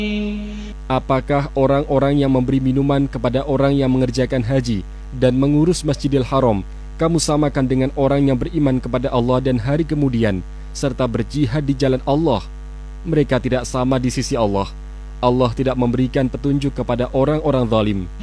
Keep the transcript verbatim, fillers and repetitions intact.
Apakah orang-orang yang memberi minuman kepada orang yang mengerjakan haji dan mengurus Masjidil Haram kamu samakan dengan orang yang beriman kepada Allah dan hari kemudian serta berjihad di jalan Allah? Mereka tidak sama di sisi Allah. Allah tidak memberikan petunjuk kepada orang-orang zalim.